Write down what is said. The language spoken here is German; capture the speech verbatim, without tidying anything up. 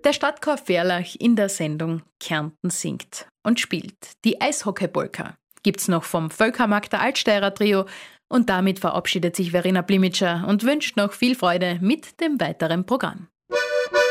Der Stadtchor Verlach in der Sendung Kärnten singt und spielt. Die Eishockey-Polka gibt's noch vom Völkermarkter Altsteirer Trio und damit verabschiedet sich Verena Blimitscher und wünscht noch viel Freude mit dem weiteren Programm.